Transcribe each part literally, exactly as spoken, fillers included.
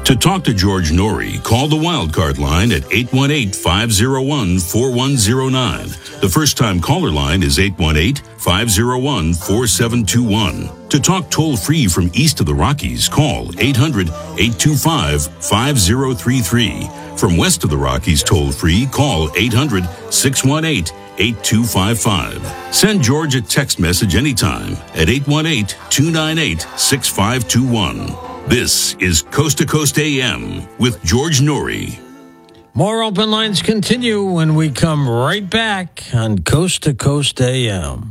To talk to George Norrie, call the Wildcard line at eight one eight, five oh one, four one oh nine. The first-time caller line is eight one eight, five oh one, four seven two one. To talk toll-free from east of the Rockies, call eight hundred, eight two five, five oh three three. From west of the Rockies toll-free, call eight hundred, six one eight, eight two five five. Send George a text message anytime at eight one eight, two nine eight, six five two one. This is Coast to Coast A M with George Norrie. More open lines continue when we come right back on Coast to Coast A M.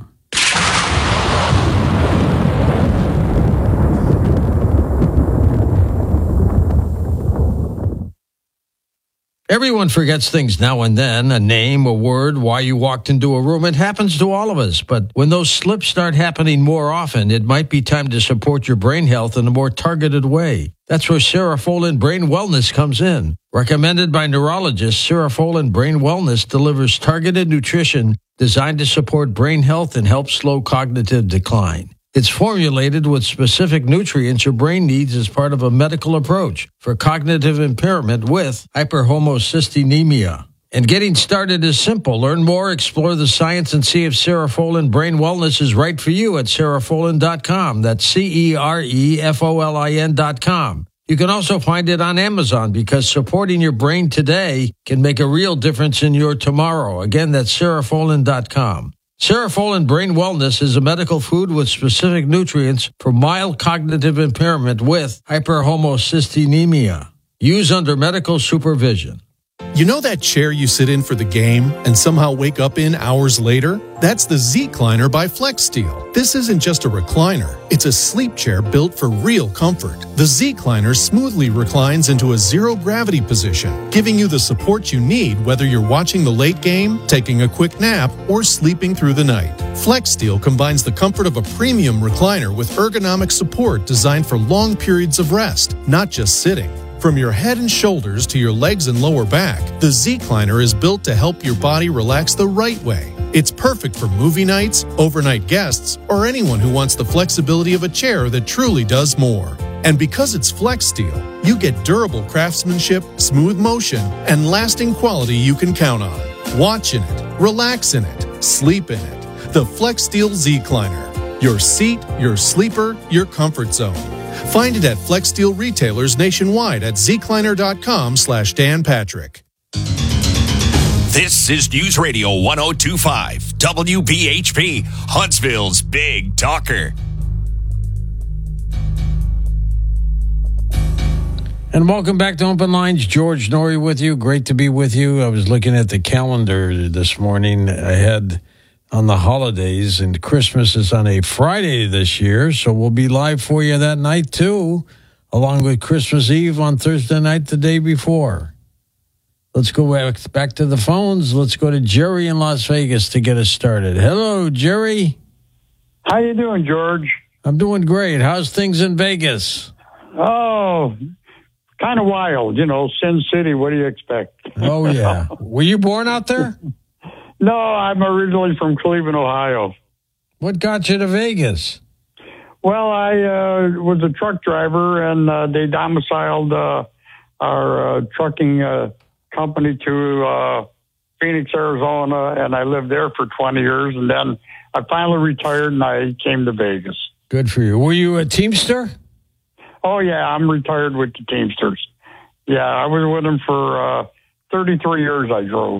Everyone forgets things now and then, a name, a word, why you walked into a room. It happens to all of us. But when those slips start happening more often, it might be time to support your brain health in a more targeted way. That's where Cerefolin Brain Wellness comes in. Recommended by neurologists, Cerefolin Brain Wellness delivers targeted nutrition designed to support brain health and help slow cognitive decline. It's formulated with specific nutrients your brain needs as part of a medical approach for cognitive impairment with hyperhomocystinemia. And getting started is simple. Learn more, explore the science, and see if Cerefolin Brain Wellness is right for you at cerefolin dot com. That's C E R E F O L I N dot com. You can also find it on Amazon because supporting your brain today can make a real difference in your tomorrow. Again, that's cerefolin dot com. Cerefolin Brain Wellness is a medical food with specific nutrients for mild cognitive impairment with hyperhomocystinemia. Use under medical supervision. You know that chair you sit in for the game and somehow wake up in hours later? That's the Z-Cliner by FlexSteel. This isn't just a recliner. It's a sleep chair built for real comfort. The Z-Cliner smoothly reclines into a zero-gravity position, giving you the support you need whether you're watching the late game, taking a quick nap, or sleeping through the night. FlexSteel combines the comfort of a premium recliner with ergonomic support designed for long periods of rest, not just sitting. From your head and shoulders to your legs and lower back, the Z-Cliner is built to help your body relax the right way. It's perfect for movie nights, overnight guests, or anyone who wants the flexibility of a chair that truly does more. And because it's FlexSteel, you get durable craftsmanship, smooth motion, and lasting quality you can count on. Watch in it, relax in it, sleep in it. The FlexSteel Z-Cliner. Your seat, your sleeper, your comfort zone. Find it at FlexSteel retailers nationwide at zcliner.com slash Dan Patrick. This is News Radio one oh two point five, W B H P, Huntsville's Big Talker. And welcome back to Open Lines. George Norrie with you. Great to be with you. I was looking at the calendar this morning ahead on the holidays, and Christmas is on a Friday this year, so we'll be live for you that night too, along with Christmas Eve on Thursday night the day before. Let's go back, back to the phones. Let's go to Jerry in Las Vegas to get us started. Hello, Jerry. How you doing, George? I'm doing great. How's things in Vegas? Oh, kind of wild, you know, Sin City. What do you expect? Oh, yeah. Were you born out there? No, I'm originally from Cleveland, Ohio. What got you to Vegas? Well, I uh, was a truck driver, and uh, they domiciled uh, our uh, trucking uh, company to uh, Phoenix, Arizona, and I lived there for twenty years, and then I finally retired, and I came to Vegas. Good for you. Were you a Teamster? Oh, yeah, I'm retired with the Teamsters. Yeah, I was with them for uh, thirty-three years I drove.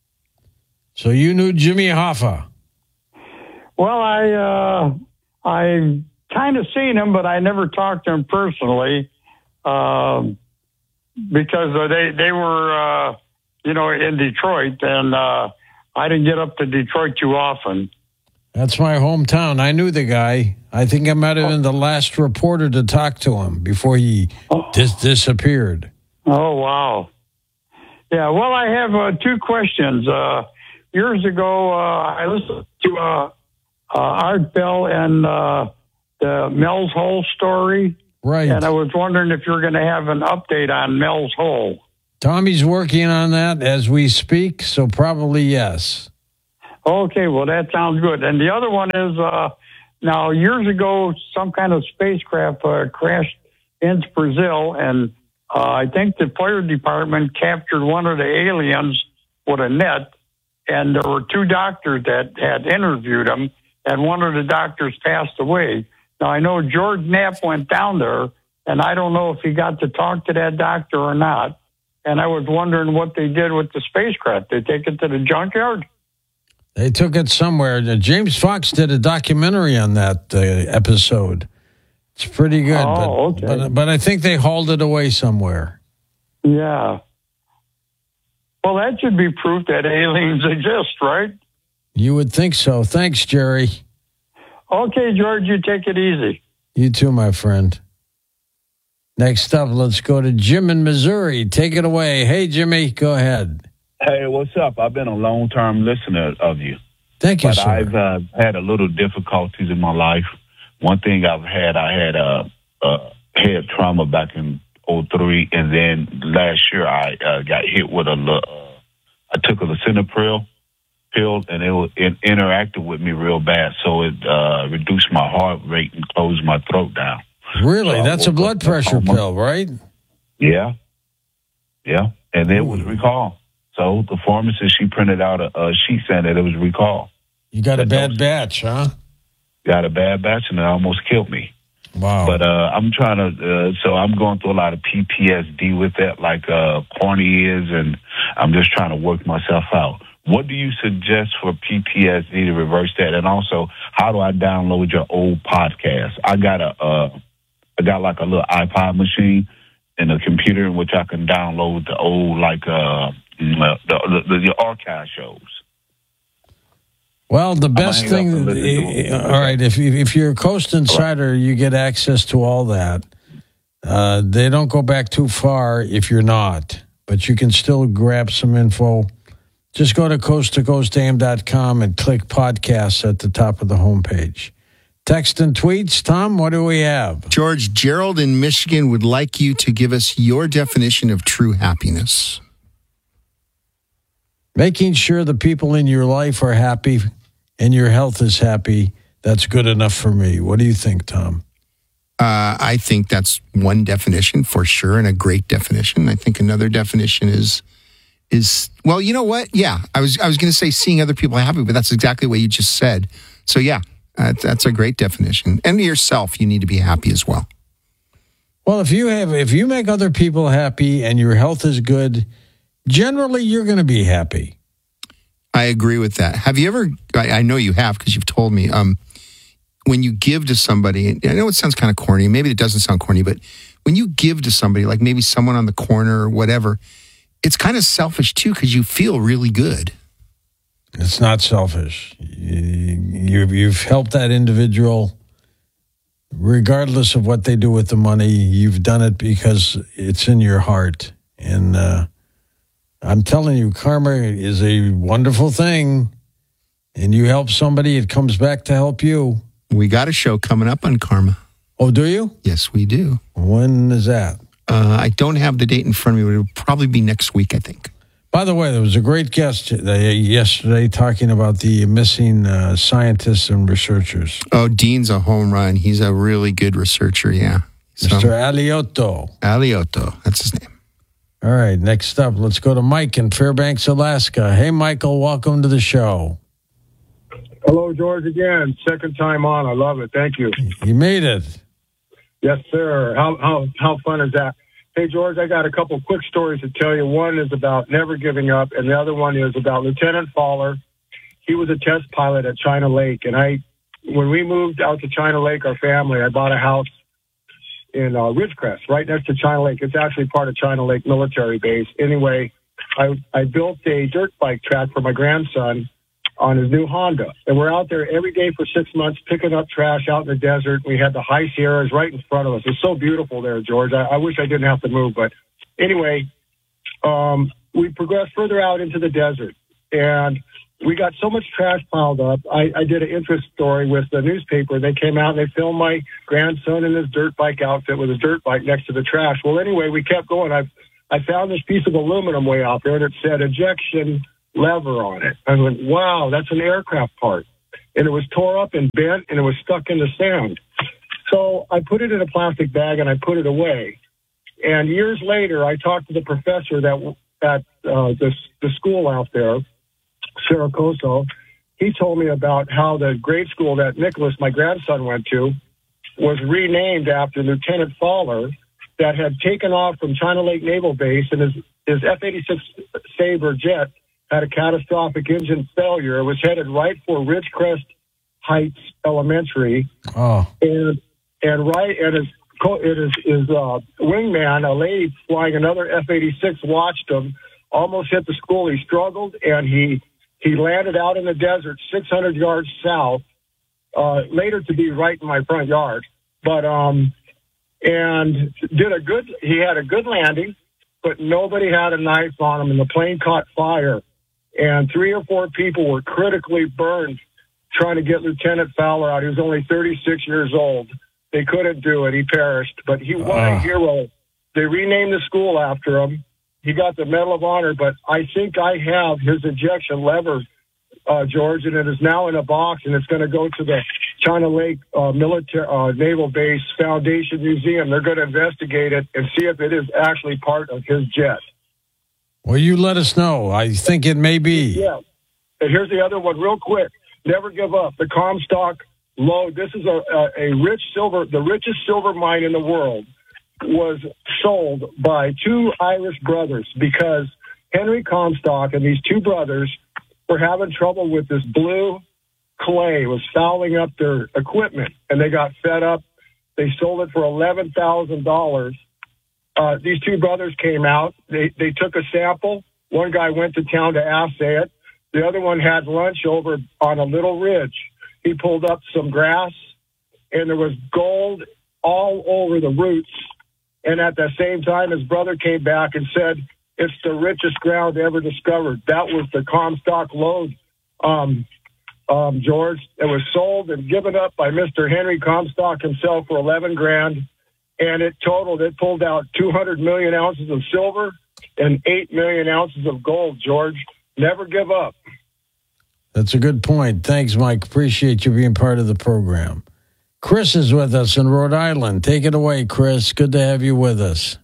So you knew Jimmy Hoffa? Well, I uh, I kind of seen him, but I never talked to him personally um, because they they were uh, you know in Detroit, and uh, I didn't get up to Detroit too often. That's my hometown. I knew the guy. I think I might have been the last reporter to talk to him before he oh. dis- disappeared. Oh wow! Yeah. Well, I have uh, two questions. Uh, Years ago, uh, I listened to uh, uh, Art Bell and uh, the Mel's Hole story. Right. And I was wondering if you're going to have an update on Mel's Hole. Tommy's working on that as we speak, so probably yes. Okay, well, that sounds good. And the other one is, uh, now, years ago, some kind of spacecraft uh, crashed into Brazil, and uh, I think the fire department captured one of the aliens with a net, and there were two doctors that had interviewed him, and one of the doctors passed away. Now, I know George Knapp went down there, and I don't know if he got to talk to that doctor or not. And I was wondering what they did with the spacecraft. They take it to the junkyard? They took it somewhere. James Fox did a documentary on that uh, episode. It's pretty good. Oh, but, okay. But, but I think they hauled it away somewhere. Yeah. Well, that should be proof that aliens exist, right? You would think so. Thanks, Jerry. Okay, George, you take it easy. You too, my friend. Next up, let's go to Jim in Missouri. Take it away. Hey, Jimmy, go ahead. Hey, what's up? I've been a long-term listener of you. Thank you, but sir. I've uh, had a little difficulties in my life. One thing I've had, I had a, a head trauma back in oh three, and then last year I uh, got hit with a, uh, I took a lisinopril pill, and it, it interacted with me real bad, so it uh, reduced my heart rate and closed my throat down. Really? So That's a blood pressure coma. pill, right? Yeah. Yeah. And it was recall. So the pharmacist, she printed out a, a sheet saying that it was recall. You got a But bad those- batch, huh? Got a bad batch, and it almost killed me. Wow. But uh, I'm trying to, uh, so I'm going through a lot of P T S D with that, like uh, corny is, and I'm just trying to work myself out. What do you suggest for P T S D to reverse that? And also, how do I download your old podcast? I got a, uh, I got like a little iPod machine and a computer in which I can download the old, like, uh, the, the, the, the archive shows. Well, the best hang up thing, and listen to it. all right, if, you, if you're a Coast Insider, you get access to all that. Uh, they don't go back too far if you're not, but you can still grab some info. Just go to coast to coast a m dot com and click podcasts at the top of the homepage. Text and tweets. Tom, what do we have? George, Gerald in Michigan would like you to give us your definition of true happiness. Making sure the people in your life are happy and your health is happy, that's good enough for me. What do you think, Tom? Uh, I think that's one definition for sure, and a great definition. I think another definition is, is well, you know what? Yeah, I was I was going to say seeing other people happy, but that's exactly what you just said. So yeah, uh, that's a great definition. And yourself, you need to be happy as well. Well, if you have, if you make other people happy and your health is good, generally you're going to be happy. I agree with that. Have you ever, I, I know you have because you've told me, um, when you give to somebody, I know it sounds kind of corny, maybe it doesn't sound corny, but when you give to somebody, like maybe someone on the corner or whatever, it's kind of selfish too because you feel really good. It's not selfish. You, you've helped that individual regardless of what they do with the money. You've done it because it's in your heart. And uh, I'm telling you, karma is a wonderful thing. And you help somebody, it comes back to help you. We got a show coming up on karma. Oh, do you? Yes, we do. When is that? Uh, I don't have the date in front of me, but it'll probably be next week, I think. By the way, there was a great guest uh, yesterday talking about the missing uh, scientists and researchers. Oh, Dean's a home run. He's a really good researcher, yeah. So, Mister Aliotto. Aliotto, that's his name. All right, next up, let's go to Mike in Fairbanks, Alaska. Hey, Michael, welcome to the show. Hello, George, again. Second time on. I love it. Thank you. You made it. Yes, sir. How how how fun is that? Hey, George, I got a couple quick stories to tell you. One is about never giving up, and the other one is about Lieutenant Fowler. He was a test pilot at China Lake, and I, when we moved out to China Lake, our family, I bought a house in uh, Ridgecrest, right next to China Lake. It's actually part of China Lake military base. Anyway, I I built a dirt bike track for my grandson on his new Honda. And we're out there every day for six months picking up trash out in the desert. We had the high Sierras right in front of us. It's so beautiful there, George. I, I wish I didn't have to move. But anyway, um, we progressed further out into the desert. And we got so much trash piled up. I, I did an interest story with the newspaper. They came out and they filmed my grandson in his dirt bike outfit with his dirt bike next to the trash. Well, anyway, we kept going. I I found this piece of aluminum way out there, and it said ejection lever on it. I went, wow, that's an aircraft part. And it was tore up and bent, and it was stuck in the sand. So I put it in a plastic bag, and I put it away. And years later, I talked to the professor that at uh, the, the school out there, Saracoso. He told me about how the grade school that Nicholas, my grandson, went to was renamed after Lieutenant Fowler that had taken off from China Lake Naval Base, and his, his F eighty-six Sabre jet had a catastrophic engine failure. It was headed right for Ridgecrest Heights Elementary. Oh. And, and right, and his, it is, his uh, wingman, a lady flying another F eighty-six, watched him, almost hit the school. He struggled, and he He landed out in the desert, six hundred yards south, uh, later to be right in my front yard. But, um, and did a good, he had a good landing, but nobody had a knife on him, and the plane caught fire. And three or four people were critically burned trying to get Lieutenant Fowler out. He was only thirty-six years old. They couldn't do it. He perished, but he was uh. a hero. They renamed the school after him. He got the Medal of Honor, but I think I have his ejection lever, uh, George, and it is now in a box, and it's going to go to the China Lake uh, Military uh, Naval Base Foundation Museum. They're going to investigate it and see if it is actually part of his jet. Well, you let us know. I think it may be. Yeah. And here's the other one real quick. Never give up. The Comstock lode. This is a, a, a rich silver, the richest silver mine in the world, was sold by two Irish brothers because Henry Comstock and these two brothers were having trouble with this blue clay. It was fouling up their equipment, and they got fed up. They sold it for eleven thousand dollars. Uh, these two brothers came out. They, they took a sample. One guy went to town to assay it. The other one had lunch over on a little ridge. He pulled up some grass, and there was gold all over the roots. And at the same time, his brother came back and said, it's the richest ground ever discovered. That was the Comstock lode, um, um, George. It was sold and given up by Mister Henry Comstock himself for eleven grand. And it totaled, it pulled out two hundred million ounces of silver and eight million ounces of gold, George. Never give up. That's a good point. Thanks, Mike. Appreciate you being part of the program. Chris is with us in Rhode Island. Take it away, Chris. Good to have you with us.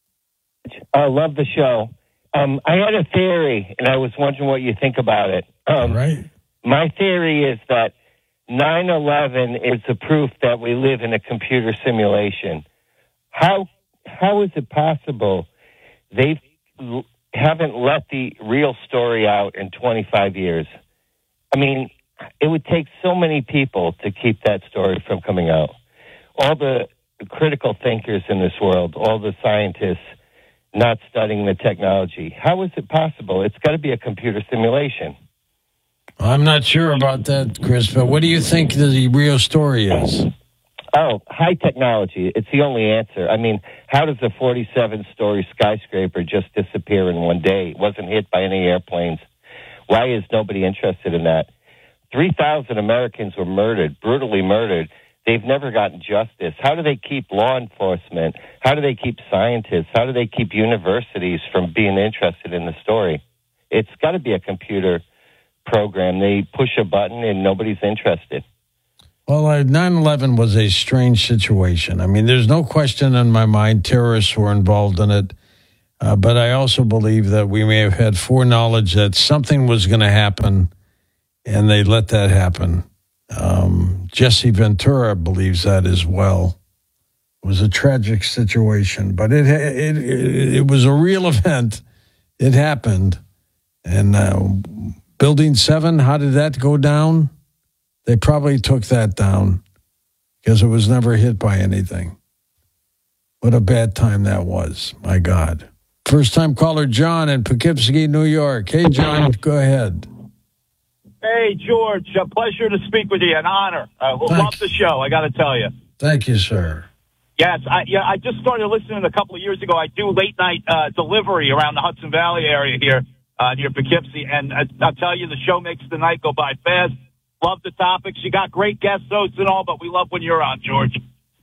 I love the show. Um, I had a theory, and I was wondering what you think about it. Um, right. My theory is that nine eleven is the proof that we live in a computer simulation. How how is it possible they haven't let the real story out in twenty-five years? I mean, it would take so many people to keep that story from coming out. All the critical thinkers in this world, all the scientists not studying the technology. How is it possible? It's got to be a computer simulation. I'm not sure about that, Chris, but what do you think the real story is? Oh, high technology. It's the only answer. I mean, how does a forty-seven story skyscraper just disappear in one day? It wasn't hit by any airplanes. Why is nobody interested in that? three thousand Americans were murdered, brutally murdered. They've never gotten justice. How do they keep law enforcement? How do they keep scientists? How do they keep universities from being interested in the story? It's got to be a computer program. They push a button and nobody's interested. Well, nine eleven was a strange situation. I mean, there's no question in my mind terrorists were involved in it. Uh, but I also believe that we may have had foreknowledge that something was going to happen, and they let that happen. Um, Jesse Ventura believes that as well. It was a tragic situation, but it it it, it was a real event. It happened. And uh, Building seven, how did that go down? They probably took that down because it was never hit by anything. What a bad time that was. My God. First time caller John in Poughkeepsie, New York. Hey, John, go ahead. Hey, George, a pleasure to speak with you. An honor. I uh, love the show, I got to tell you. Thank you, sir. Yes, I, yeah, I just started listening a couple of years ago. I do late night uh, delivery around the Hudson Valley area here uh, near Poughkeepsie, and I, I'll tell you, the show makes the night go by fast. Love the topics. You got great guest hosts and all, but we love when you're on, George.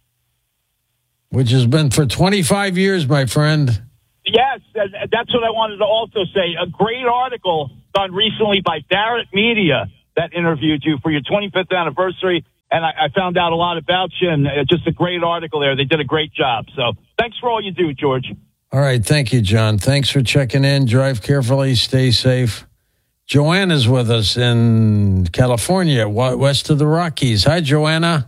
Which has been for twenty-five years, my friend. Yes, and that's what I wanted to also say. A great article done recently by Barrett Media that interviewed you for your twenty-fifth anniversary. and I, I found out a lot about you, and uh, just a great article there. They did a great job. So thanks for all you do, George. All right. Thank you, John. Thanks for checking in. Drive carefully. Stay safe. Joanna's with us in California, west of the Rockies. Hi, Joanna.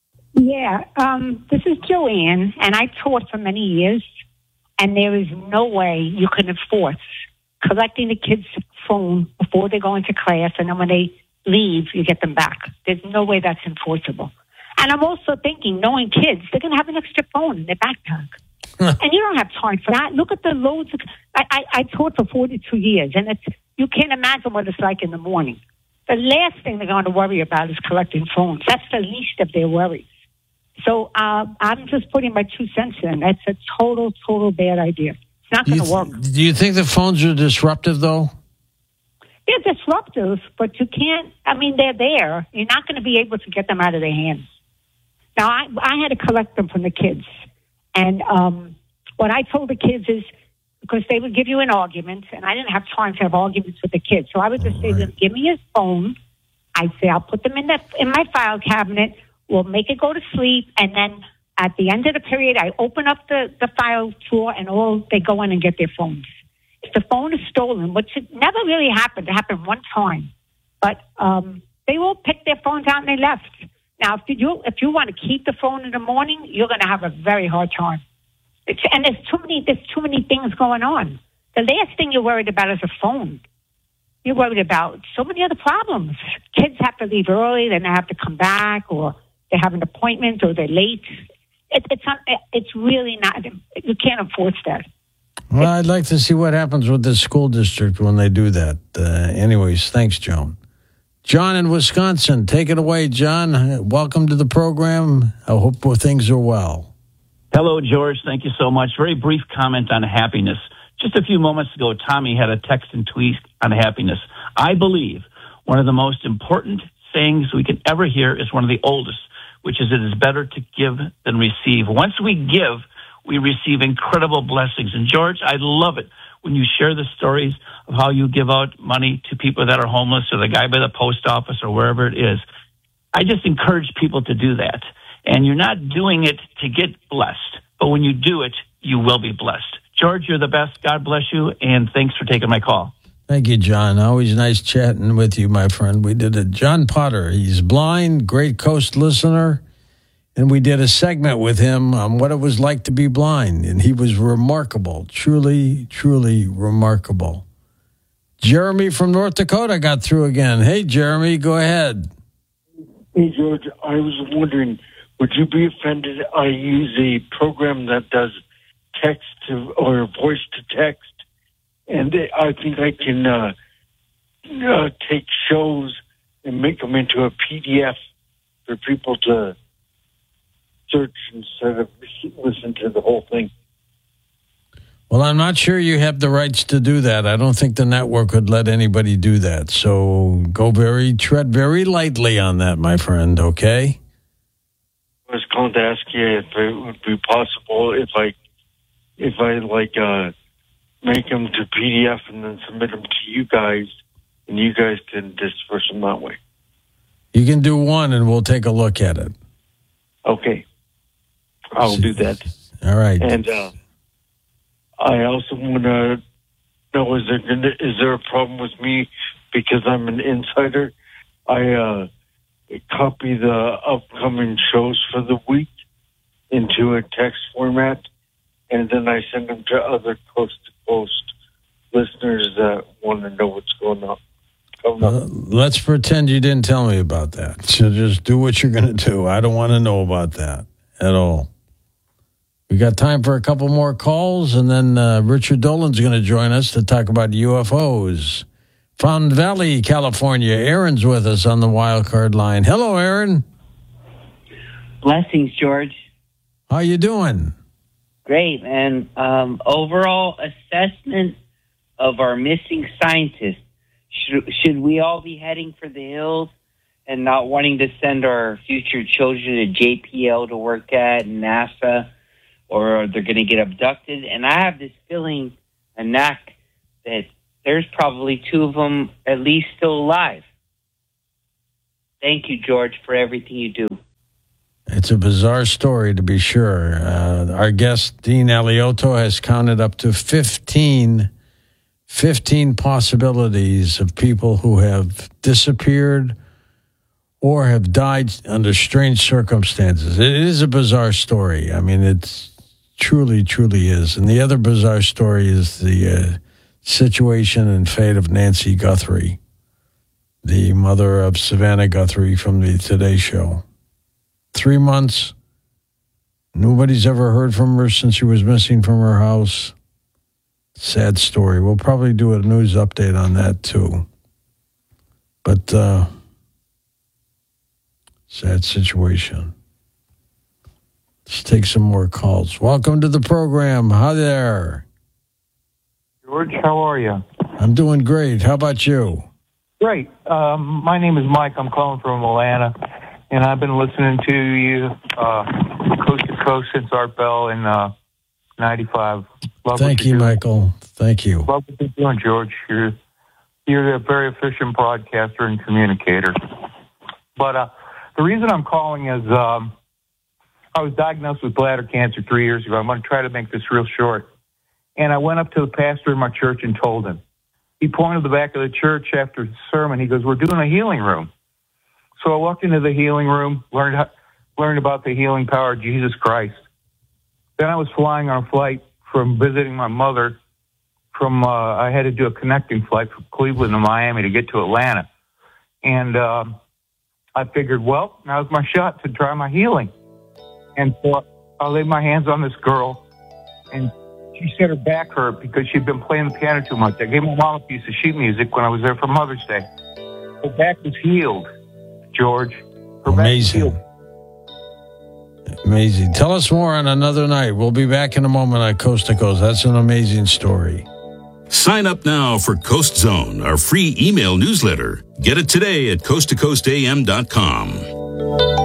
Yeah, um, this is Joanne, and I taught for many years, and there is no way you can enforce collecting the kids' phone before they go into class, and then when they leave, you get them back. There's no way that's enforceable. And I'm also thinking, knowing kids, they're going to have an extra phone in their backpack. And you don't have time for that. Look at the loads of... I, I, I taught for forty-two years, and it's you can't imagine what it's like in the morning. The last thing they're going to worry about is collecting phones. That's the least of their worries. So uh, I'm just putting my two cents in. That's a total, total bad idea. It's not going to th- work. Do you think the phones are disruptive, though? They're disruptive, but you can't... I mean, they're there. You're not going to be able to get them out of their hands. Now, I, I had to collect them from the kids. And um, what I told the kids is, because they would give you an argument, and I didn't have time to have arguments with the kids. So I would just All say right. to them, give me your phone. I'd say, I'll put them in the, in my file cabinet. We'll make it go to sleep. And then at the end of the period, I open up the, the file drawer, and all they go in and get their phones. If the phone is stolen, which never really happened, it happened one time. But um, they all picked their phones out and they left. Now, if you if you want to keep the phone in the morning, you're going to have a very hard time. It's, and there's too many there's too many things going on. The last thing you're worried about is a phone. You're worried about so many other problems. Kids have to leave early, then they have to come back, or they have an appointment, or they're late. It, it's not. It's really not. You can't enforce that. Well, I'd like to see what happens with the school district when they do that. Uh, anyways, thanks, Joan. John in Wisconsin, take it away, John. Welcome to the program. I hope things are well. Hello, George. Thank you so much. Very brief comment on happiness. Just a few moments ago, Tommy had a text and tweet on happiness. I believe one of the most important things we can ever hear is one of the oldest, which is it is better to give than receive. Once we give, we receive incredible blessings. And George, I love it when you share the stories of how you give out money to people that are homeless, or the guy by the post office, or wherever it is. I just encourage people to do that. And you're not doing it to get blessed, but when you do it, you will be blessed. George, you're the best. God bless you, and thanks for taking my call. Thank you, John. Always nice chatting with you, my friend. We did it. John Potter, he's blind, Great Coast listener, and we did a segment with him on what it was like to be blind, and he was remarkable, truly, truly remarkable. Jeremy from North Dakota got through again. Hey, Jeremy, go ahead. Hey, George, I was wondering, would you be offended I use a program that does text to, or voice to text, and I think I can uh, uh, take shows and make them into a P D F for people to search instead of listen to the whole thing? Well, I'm not sure you have the rights to do that. I don't think the network would let anybody do that. So go very, tread very lightly on that, my friend, okay? I was going to ask you if it would be possible if I, if I like, uh, make them to P D F and then submit them to you guys, and you guys can disperse them that way. You can do one, and we'll take a look at it. Okay. I'll do that. All right. And uh, I also want to know, is there gonna, is there a problem with me because I'm an insider? I uh, copy the upcoming shows for the week into a text format, and then I send them to other coast-to-coast listeners that want to know what's going on. Uh, let's pretend you didn't tell me about that. So just do what you're going to do. I don't want to know about that at all. We got time for a couple more calls, and then uh, Richard Dolan's going to join us to talk about U F Os. Fountain Valley, California. Aaron's with us on the wild card line. Hello, Aaron. Blessings, George. How you doing? Great. And um, overall assessment of our missing scientists. Should, should we all be heading for the hills and not wanting to send our future children to J P L to work at and NASA, or they're going to get abducted? And I have this feeling, a knack, that there's probably two of them at least still alive. Thank you, George, for everything you do. It's a bizarre story, to be sure. Uh, our guest, Dean Alioto, has counted up to fifteen, fifteen possibilities of people who have disappeared or have died under strange circumstances. It is a bizarre story. I mean, it truly, truly is. And the other bizarre story is the uh, situation and fate of Nancy Guthrie, the mother of Savannah Guthrie from the Today Show. Three months. Nobody's ever heard from her since she was missing from her house. Sad story. We'll probably do a news update on that too. But, uh, sad situation. Let's take some more calls. Welcome to the program. Hi there. George, how are you? I'm doing great. How about you? Great. Um, my name is Mike. I'm calling from Atlanta, and I've been listening to you uh, coast to coast since Art Bell in uh, ninety-five. Love Thank you, Michael. Thank you. Love what you're doing, George. You're, you're a very efficient broadcaster and communicator. But uh, the reason I'm calling is um, I was diagnosed with bladder cancer three years ago. I'm going to try to make this real short. And I went up to the pastor in my church and told him. He pointed to the back of the church after the sermon. He goes, "We're doing a healing room." So I walked into the healing room, learned how, learned about the healing power of Jesus Christ. Then I was flying on a flight from visiting my mother. From uh, I had to do a connecting flight from Cleveland to Miami to get to Atlanta. And um, I figured, well, now's my shot to try my healing. And so I laid my hands on this girl, and she said her back hurt because she'd been playing the piano too much. I gave my mom a piece of sheet music when I was there for Mother's Day. Her back was healed, George. Her Amazing. Back was healed. Amazing. Tell us more on another night. We'll be back in a moment on Coast to Coast. That's an amazing story. Sign up now for Coast Zone, our free email newsletter. Get it today at coast to coast a m dot com.